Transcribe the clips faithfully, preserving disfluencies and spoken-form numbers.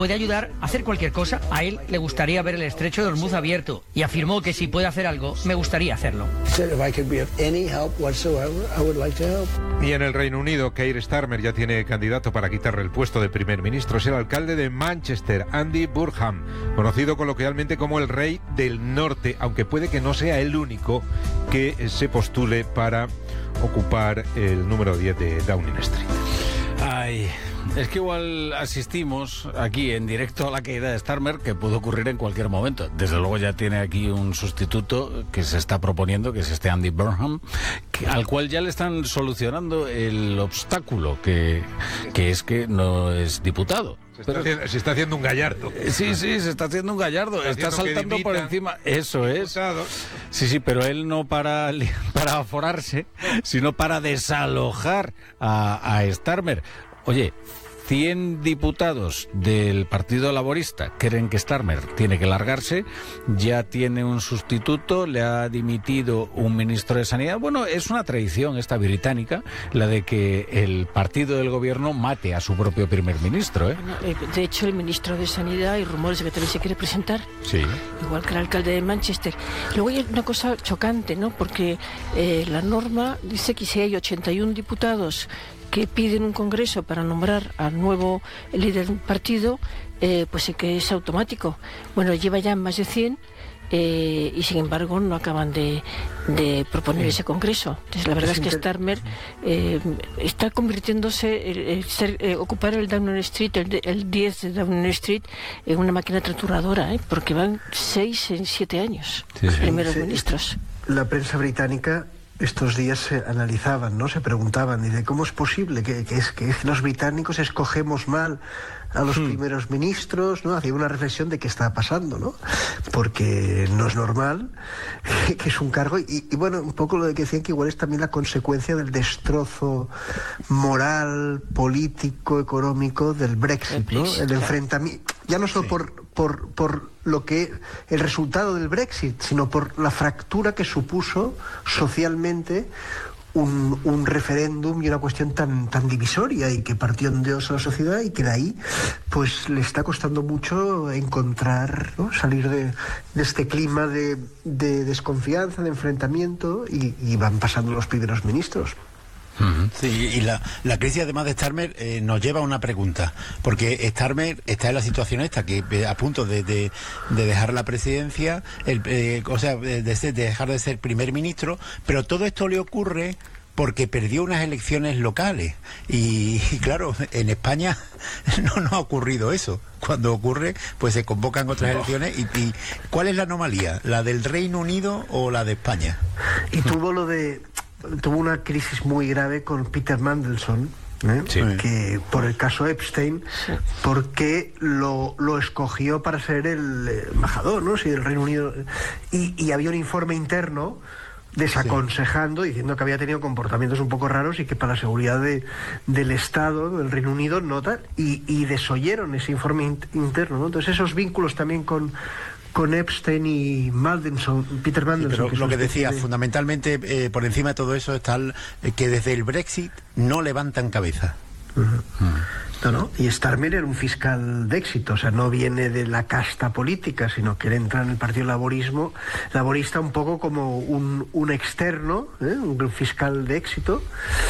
puede ayudar a hacer cualquier cosa. A él le gustaría ver el estrecho de Hormuz abierto y afirmó que si puede hacer algo, me gustaría hacerlo. Y en el Reino Unido, Keir Starmer ya tiene candidato para quitarle el puesto de primer ministro. Es el alcalde de Manchester, Andy Burnham, conocido coloquialmente como el Rey del Norte, aunque puede que no sea el único que se postule para ocupar el número diez de Downing Street. Ay, es que igual asistimos aquí en directo a la caída de Starmer, que puede ocurrir en cualquier momento. Desde luego ya tiene aquí un sustituto que se está proponiendo, que es este Andy Burnham, que, al cual ya le están solucionando el obstáculo, que, que es que no es diputado. Se está, haciendo, se está haciendo un gallardo. Sí, sí, se está haciendo un gallardo. Está, está saltando por encima. Eso es. Sí, sí, pero él no para, para aforarse, sino para desalojar a, a Starmer. Oye, cien diputados del Partido Laborista creen que Starmer tiene que largarse, ya tiene un sustituto, le ha dimitido un ministro de Sanidad. Bueno, es una tradición esta británica, la de que el partido del gobierno mate a su propio primer ministro, ¿eh? Bueno, de hecho, el ministro de Sanidad, hay rumores de que también se quiere presentar, sí, igual que el alcalde de Manchester. Luego hay una cosa chocante, ¿no? Porque eh, la norma dice que si hay ochenta y uno diputados que piden un congreso para nombrar al nuevo líder del partido, eh, pues sí que es automático. Bueno, lleva ya más de cien eh, y sin embargo no acaban de, de proponer ese congreso. Entonces la verdad es, es que Starmer eh, está convirtiéndose, el, el ser, eh, ocupar el Downing Street, el, el diez de Downing Street, en una máquina trituradora, ¿eh? Porque van seis en siete años, sí, sí. primeros sí, ministros. La prensa británica estos días se analizaban, ¿no? Se preguntaban, ¿y de cómo es posible que, que, es, que los británicos escogemos mal a los hmm. primeros ministros, ¿no? Hacía una reflexión de qué está pasando, ¿no? Porque no es normal, que es un cargo, y, y bueno, un poco lo de que decían que igual es también la consecuencia del destrozo moral, político, económico del Brexit, ¿no? El enfrentamiento, ya no solo sí. por, por, por lo que el resultado del Brexit, sino por la fractura que supuso socialmente un, un referéndum y una cuestión tan, tan divisoria y que partió en dos a la sociedad, y que de ahí pues le está costando mucho encontrar, ¿no? Salir de, de este clima de, de desconfianza, de enfrentamiento, y, y van pasando los primeros ministros. Sí, y la, la crisis además de Starmer eh, nos lleva a una pregunta, porque Starmer está en la situación esta, que eh, a punto de, de, de dejar la presidencia, el, eh, o sea, de, de dejar de ser primer ministro, pero todo esto le ocurre porque perdió unas elecciones locales, y, y claro, en España no nos ha ocurrido eso. Cuando ocurre, pues se convocan otras elecciones, y, y ¿cuál es la anomalía? ¿La del Reino Unido o la de España? Y tuvo lo de... tuvo una crisis muy grave con Peter Mandelson, ¿eh? Sí. Que por el caso Epstein, sí. porque lo, lo escogió para ser el embajador, ¿no? Sí, del Reino Unido, y, y había un informe interno desaconsejando, sí. diciendo que había tenido comportamientos un poco raros y que para la seguridad de, del Estado del Reino Unido no tal, y, y desoyeron ese informe in, interno, ¿no? Entonces esos vínculos también con con Epstein y Mandelson, Peter Mandelson. Sí, pero que lo que decía, de... fundamentalmente, eh, por encima de todo eso está el, eh, que desde el Brexit no levantan cabeza. Uh-huh. Uh-huh. No, no. Y Starmer era un fiscal de éxito, o sea, no viene de la casta política, sino que él entra en el Partido Laborismo, Laborista un poco como un, un externo, ¿eh? un fiscal de éxito.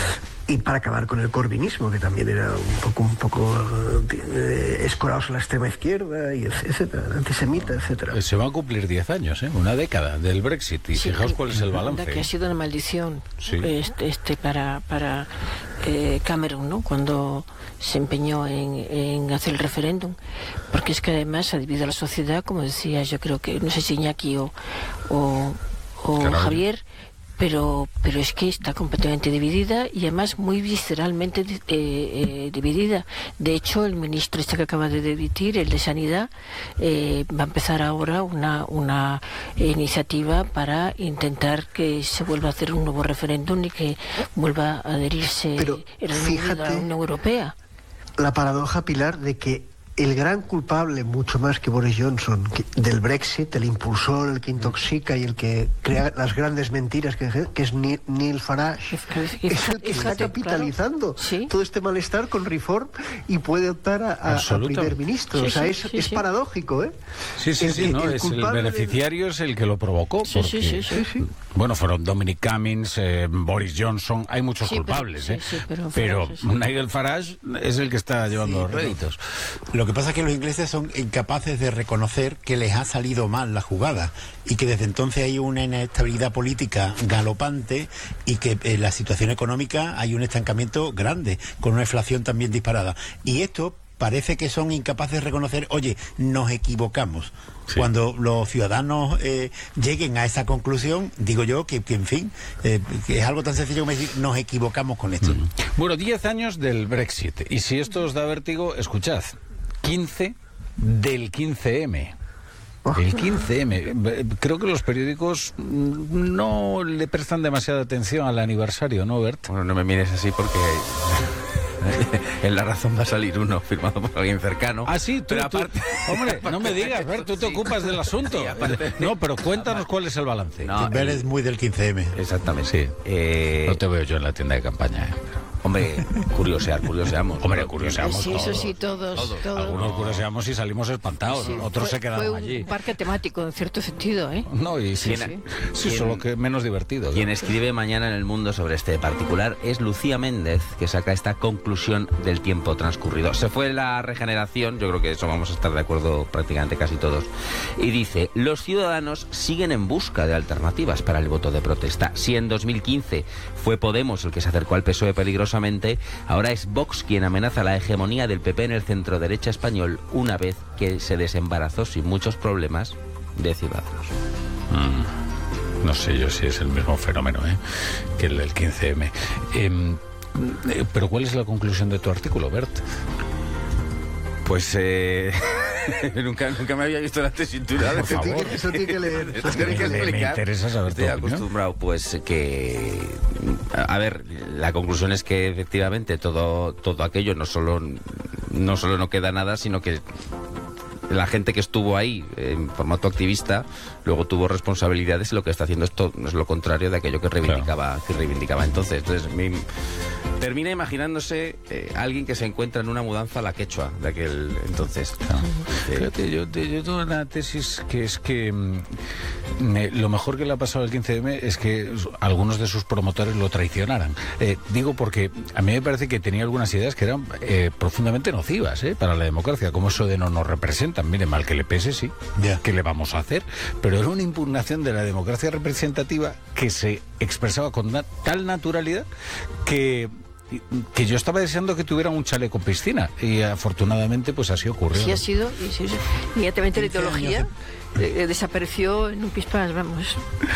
Y para acabar con el corbynismo, que también era un poco, un poco eh, escorados a la extrema izquierda, y etcétera, antisemita, etcétera. Se van a cumplir diez años, ¿eh? Una década del Brexit, y sí, fijaos cuál es el balance. Que ha sido una maldición, sí. este, este para, para eh, Cameron, ¿no? Cuando se empeñó en, en hacer el referéndum, porque es que además ha dividido a la sociedad, como decía, yo creo que, no sé si Iñaki o, o, o Javier, Pero, pero es que está completamente dividida, y además muy visceralmente eh, eh, dividida. De hecho, el ministro este que acaba de dimitir, el de Sanidad, eh, va a empezar ahora una, una iniciativa para intentar que se vuelva a hacer un nuevo referéndum y que vuelva a adherirse pero el fíjate, a la Unión Europea. La paradoja, Pilar, de que el gran culpable, mucho más que Boris Johnson, que, del Brexit, el impulsor, el que intoxica y el que crea las grandes mentiras, que, que es Neil Farage, es el que está capitalizando claro. ¿Sí? todo este malestar con Reform y puede optar a, a, a primer ministro. Sí, o sea, es, sí, sí, es sí. paradójico, ¿eh? Sí, sí, el, sí, no, el, es el beneficiario del... es el que lo provocó. Sí, porque, sí, sí, sí, sí. Bueno, fueron Dominic Cummings, eh, Boris Johnson, hay muchos sí, culpables, pero, ¿eh? Sí, sí, pero, pero sí, sí. Nigel Farage es el que está llevando sí, réditos. Lo que pasa es que los ingleses son incapaces de reconocer que les ha salido mal la jugada y que desde entonces hay una inestabilidad política galopante y que en la situación económica hay un estancamiento grande, con una inflación también disparada. Y esto parece que son incapaces de reconocer, oye, nos equivocamos. Sí. Cuando los ciudadanos eh, lleguen a esa conclusión, digo yo que, que en fin, eh, que es algo tan sencillo como decir, nos equivocamos con esto. Mm. Bueno, diez años del Brexit. Y si esto os da vértigo, escuchad, quince del quince eme. El quince eme. Creo que los periódicos no le prestan demasiada atención al aniversario, ¿no, Bert? Bueno, no me mires así porque... en La Razón va a salir uno firmado por alguien cercano. Ah, sí, tú, pero tú, aparte, hombre, aparte no me digas, Bert, tú te sí. ocupas del asunto. Sí, aparte, no, pero cuéntanos cuál es el balance. No, Bert es muy del quince eme. Exactamente. Sí. Eh... No te veo yo en la tienda de campaña, ¿eh? Hombre, curiosear, curioseamos. Hombre, curioseamos sí, todos. Eso sí, todos. todos. todos. Algunos curioseamos y salimos espantados, sí, otros fue, se quedaron fue un allí. un parque temático, en cierto sentido, ¿eh? No, y sí, sí, sí, sí solo que menos divertido. Quien ¿no? escribe mañana en El Mundo sobre este particular es Lucía Méndez, que saca esta conclusión del tiempo transcurrido. Se fue la regeneración, yo creo que eso vamos a estar de acuerdo prácticamente casi todos, y dice, los ciudadanos siguen en busca de alternativas para el voto de protesta. Si en dos mil quince fue Podemos el que se acercó al P S O E peligrosamente, ahora es Vox quien amenaza la hegemonía del P P en el centro-derecha español una vez que se desembarazó sin muchos problemas de Ciudadanos. Mm, no sé yo si es el mismo fenómeno ¿eh? que el del quince eme. Eh, pero ¿cuál es la conclusión de tu artículo, Bert? Pues eh... nunca, nunca me había visto la tesitura. Por favor. Eso tiene que leer. Eso tiene que explicar. Me interesa saber. Estoy acostumbrado, pues que... A ver, la conclusión es que efectivamente todo, todo aquello no solo, no solo no queda nada, sino que la gente que estuvo ahí en formato activista luego tuvo responsabilidades y lo que está haciendo esto es lo contrario de aquello que reivindicaba, claro. que reivindicaba entonces. Entonces, mi, termina imaginándose eh, alguien que se encuentra en una mudanza a la quechua de aquel entonces. Claro. Eh, Fíjate, yo, yo tengo una tesis que es que mm, eh, lo mejor que le ha pasado al quince eme es que algunos de sus promotores lo traicionaran. Eh, digo porque a mí me parece que tenía algunas ideas que eran eh, profundamente nocivas eh, para la democracia, como eso de no nos representan. Mire, mal que le pese, sí. Yeah. ¿Qué le vamos a hacer? Pero era una impugnación de la democracia representativa que se expresaba con na- tal naturalidad que... que yo estaba deseando que tuvieran un chaleco piscina y afortunadamente pues así ocurrió. Sí ha sido, y sí, sí. Inmediatamente la ideología eh, desapareció en un pispás, vamos.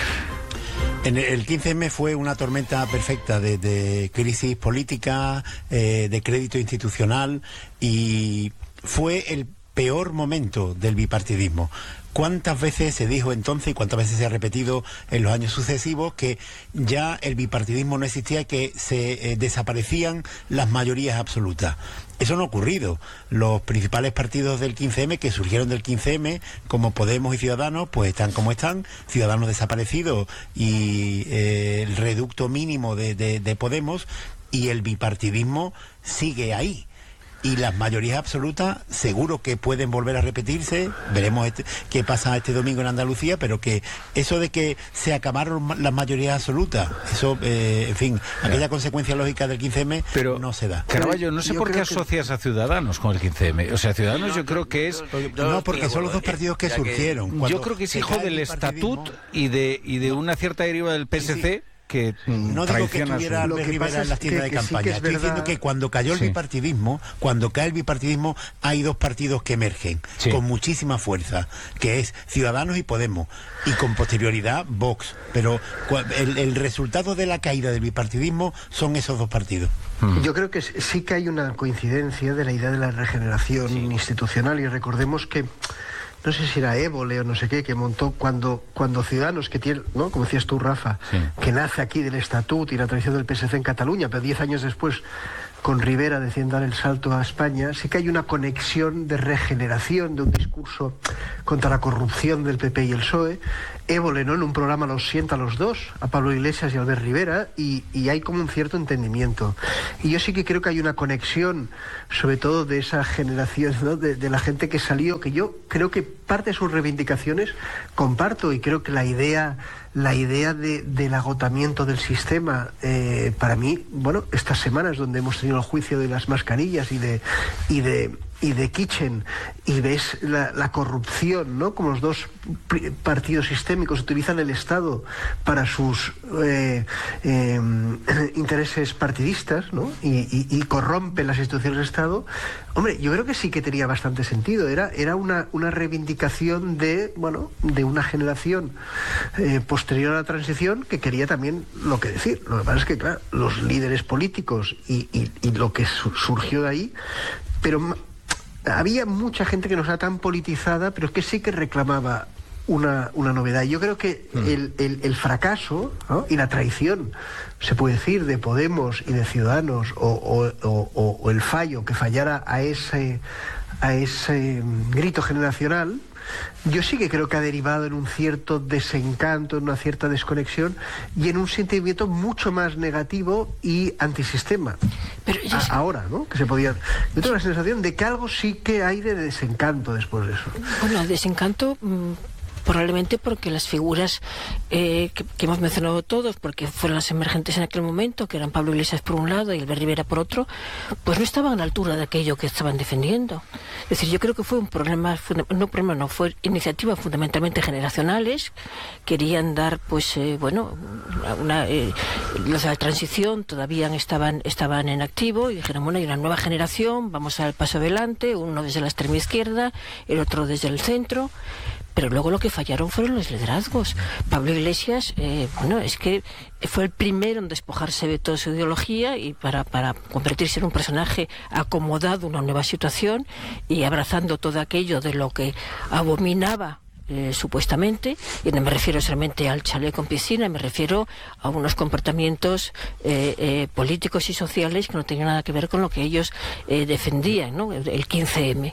En el quince eme fue una tormenta perfecta de, de crisis política, eh, de crédito institucional y fue el peor momento del bipartidismo. ¿Cuántas veces se dijo entonces y cuántas veces se ha repetido en los años sucesivos que ya el bipartidismo no existía y que se eh, desaparecían las mayorías absolutas? Eso no ha ocurrido. Los principales partidos del quince eme que surgieron del quince eme, como Podemos y Ciudadanos, pues están como están. Ciudadanos desaparecidos y eh, el reducto mínimo de, de, de Podemos, y el bipartidismo sigue ahí. Y las mayorías absolutas seguro que pueden volver a repetirse. Veremos este, qué pasa este domingo en Andalucía, pero que eso de que se acabaron las mayorías absolutas, eso, eh, en fin, aquella consecuencia lógica del quince eme pero, no se da. Caraballo, no sé yo por qué asocias que... a Ciudadanos con el quince eme. O sea, Ciudadanos no, yo creo que es... No, porque son los dos partidos que surgieron. Que... Yo creo que es hijo del estatut y de, y de una cierta deriva del P S C... Sí, sí. Que no digo que tuviera Albert Rivera en las tiendas de campaña, sí estoy diciendo que cuando cayó el sí. bipartidismo, cuando cae el bipartidismo, hay dos partidos que emergen sí. con muchísima fuerza, que es Ciudadanos y Podemos, y con posterioridad Vox, pero el, el resultado de la caída del bipartidismo son esos dos partidos. Yo creo que sí que hay una coincidencia de la idea de la regeneración sí. institucional, y recordemos que no sé si era Évole o no sé qué, que montó cuando cuando Ciudadanos, que tiene, ¿no? Como decías tú, Rafa, sí. que nace aquí del Estatut y la tradición del P S C en Cataluña, pero diez años después con Rivera deciden dar el salto a España, sí que hay una conexión de regeneración de un discurso contra la corrupción del P P y el P S O E. Évole, ¿no?, en un programa los sienta a los dos, a Pablo Iglesias y a Albert Rivera, y, y hay como un cierto entendimiento. Y yo sí que creo que hay una conexión, sobre todo de esa generación, ¿no?, de, de la gente que salió, que yo creo que parte de sus reivindicaciones comparto, y creo que la idea la idea de, del agotamiento del sistema, eh, para mí, bueno, estas semanas donde hemos tenido el juicio de las mascarillas y de y de y de Kitchen, y ves la, la corrupción, ¿no?, como los dos partidos sistémicos utilizan el Estado para sus eh, eh, intereses partidistas, ¿no?, y, y, y corrompen las instituciones del Estado. Hombre, yo creo que sí que tenía bastante sentido. Era, era una, una reivindicación de, bueno, de una generación eh, posterior a la transición que quería también lo que decir. Lo que pasa es que, claro, los líderes políticos y, y, y lo que su, surgió de ahí, pero había mucha gente que no era tan politizada, pero que sí que reclamaba una, una novedad. Yo creo que mm. el, el, el fracaso, ¿no?, y la traición, se puede decir, de Podemos y de Ciudadanos, o, o, o, o el fallo que fallara a ese, a ese grito generacional, yo sí que creo que ha derivado en un cierto desencanto, en una cierta desconexión y en un sentimiento mucho más negativo y antisistema. Pero a, sí. Ahora, ¿no?, que se podía... Yo tengo la sensación de que algo sí que hay de desencanto después de eso. Bueno, desencanto... Mmm... probablemente porque las figuras eh, que, que hemos mencionado todos, porque fueron las emergentes en aquel momento, que eran Pablo Iglesias por un lado y Albert Rivera por otro, pues no estaban a la altura de aquello que estaban defendiendo. Es decir, yo creo que fue un problema, no problema, no, fue iniciativas fundamentalmente generacionales. Querían dar, pues, eh, bueno, una, eh, los de la transición todavía estaban, estaban en activo y dijeron, bueno, hay una nueva generación, vamos al paso adelante, uno desde la extrema izquierda, el otro desde el centro. Pero luego lo que fallaron fueron los liderazgos. Pablo Iglesias, eh, bueno, es que fue el primero en despojarse de toda su ideología y para, para convertirse en un personaje acomodado a una nueva situación y abrazando todo aquello de lo que abominaba Eh, supuestamente, y no me refiero solamente al chalet con piscina, me refiero a unos comportamientos eh, eh, políticos y sociales que no tenían nada que ver con lo que ellos eh, defendían, ¿no?, el quince eme.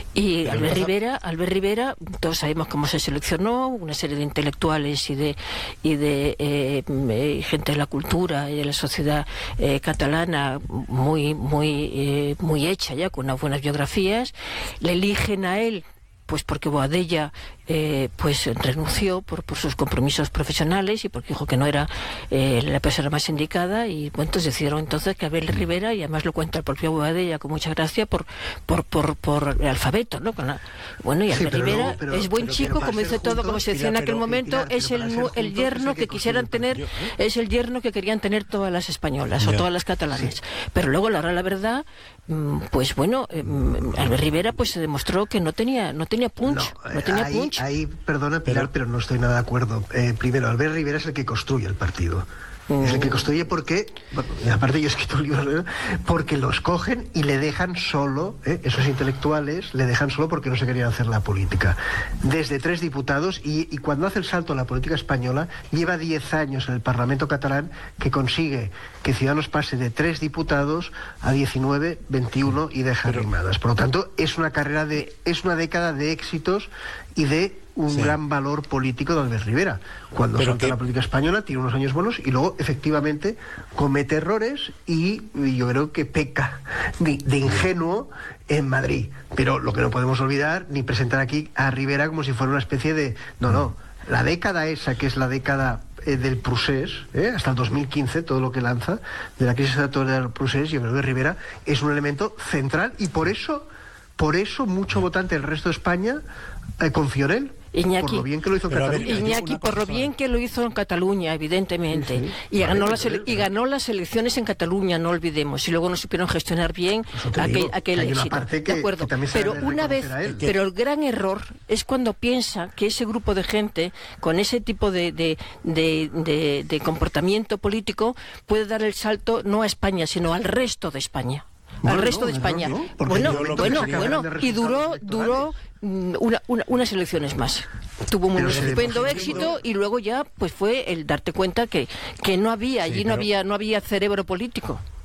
Y Albert Rivera, Albert Rivera, todos sabemos cómo se seleccionó, una serie de intelectuales y de y de eh, eh, gente de la cultura y de la sociedad eh, catalana muy muy eh, muy hecha ya, con unas buenas biografías, le eligen a él pues porque Boadella eh, pues renunció por, por sus compromisos profesionales y porque dijo que no era eh, la persona más indicada, y bueno, entonces decidieron entonces que Abel Rivera, y además lo cuenta el propio Boadella con mucha gracia, por por por, por el alfabeto, ¿no? Con la, bueno, y Abel sí, Rivera no, pero, es buen pero, chico, pero como dice todo, como se decía en aquel pero, momento, Pilar, es el, juntos, el yerno que, que quisieran tener, yo, ¿eh? es el yerno que querían tener todas las españolas ya. o todas las catalanas. Sí. Pero luego, la hora la verdad, pues bueno, eh, Albert Rivera pues se demostró que no tenía no tenía punch, no, no tenía ahí, punch. Ahí, perdona Pilar, pero, pero no estoy nada de acuerdo. Eh, primero, Albert Rivera es el que construye el partido. Es el que construye porque, bueno, aparte yo he escrito un libro, porque los cogen y le dejan solo, ¿eh? esos intelectuales le dejan solo porque no se querían hacer la política. Desde tres diputados, y, y cuando hace el salto a la política española, lleva diez años en el Parlamento catalán, que consigue que Ciudadanos pase de tres diputados a diecinueve, veintiuno y deja arrimadas. Por lo tanto, es una carrera de, es una década de éxitos y de un sí. gran valor político de Albert Rivera. Cuando Pero salta que... la política española, tiene unos años buenos y luego, efectivamente, comete errores y, y yo creo que peca de, de ingenuo en Madrid. Pero lo que no podemos olvidar, ni presentar aquí a Rivera como si fuera una especie de... No, no. La década esa, que es la década eh, del procés, eh, hasta el dos mil quince, todo lo que lanza, de la crisis del procés, yo creo que Rivera es un elemento central y por eso, por eso mucho votante del resto de España eh, confió en él. Iñaki, por lo bien que lo hizo en Cataluña. Ver, Iñaki, por lo bien que lo hizo en Cataluña, evidentemente. Sí, sí. Y, vale, ganó las ele- y ganó las elecciones en Cataluña, no olvidemos. Y luego no supieron gestionar bien aquel, digo, aquel éxito. Que, de acuerdo. Que pero una vez, pero el gran error es cuando piensa que ese grupo de gente, con ese tipo de, de, de, de, de comportamiento político, puede dar el salto no a España, sino al resto de España. Bueno, al resto no, de España. No, no, bueno, bueno, bueno, y duró, duró una, una, unas elecciones más. Tuvo un estupendo éxito y luego ya pues fue el darte cuenta que, que no había, allí sí, no había, no había cerebro político.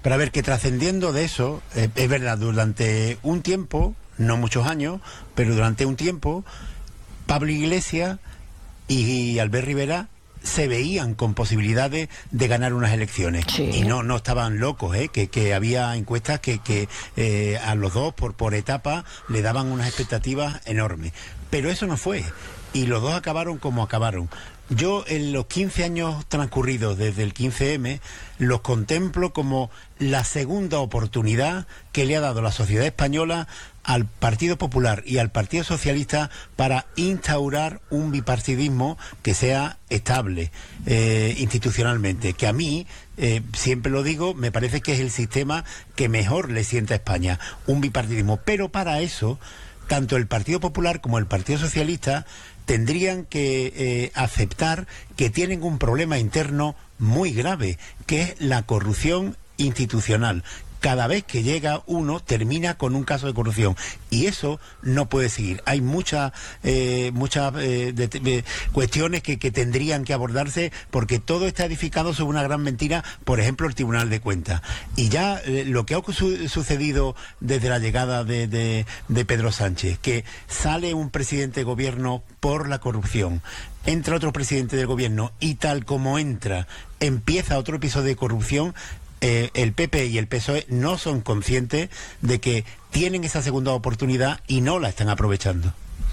Pero a ver, que trascendiendo de eso, eh, es verdad, durante un tiempo, no muchos años, pero durante un tiempo, Pablo Iglesias y Albert Rivera se veían con posibilidades de ganar unas elecciones. Sí. Y no no estaban locos, ¿eh? que, que había encuestas que, que eh, a los dos por, por etapa le daban unas expectativas enormes. Pero eso no fue. Y los dos acabaron como acabaron. Yo en los quince años transcurridos desde el quince eme los contemplo como la segunda oportunidad que le ha dado la sociedad española al Partido Popular y al Partido Socialista para instaurar un bipartidismo que sea estable eh, institucionalmente, que a mí, eh, siempre lo digo, me parece que es el sistema que mejor le sienta a España, un bipartidismo. Pero para eso, tanto el Partido Popular como el Partido Socialista tendrían que eh, aceptar que tienen un problema interno muy grave, que es la corrupción institucional. Cada vez que llega uno termina con un caso de corrupción y eso no puede seguir. Hay muchas eh, muchas eh, de, de, cuestiones que, que tendrían que abordarse porque todo está edificado sobre una gran mentira, por ejemplo el Tribunal de Cuentas. Y ya eh, lo que ha su sucedido desde la llegada de, de, de Pedro Sánchez, que sale un presidente de gobierno por la corrupción, entra otro presidente del gobierno y tal como entra empieza otro episodio de corrupción. Eh, el P P y el P S O E no son conscientes de que tienen esa segunda oportunidad y no la están aprovechando.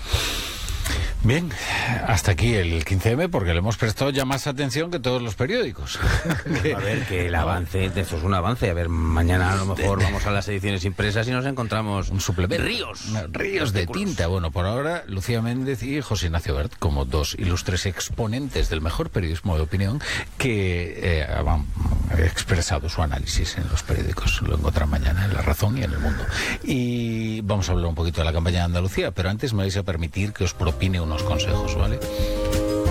Bien, hasta aquí el quince eme porque le hemos prestado ya más atención que todos los periódicos. A ver, que el avance, eso es un avance. A ver, mañana a lo mejor vamos a las ediciones impresas y nos encontramos un suplemento. Ríos. Ríos de tinta. Bueno, por ahora, Lucía Méndez y José Ignacio Bert, como dos ilustres exponentes del mejor periodismo de opinión, que eh, han expresado su análisis en los periódicos. Lo encuentran mañana en La Razón y en El Mundo. Y vamos a hablar un poquito de la campaña de Andalucía, pero antes me vais a permitir que os propine unos consejos, ¿vale?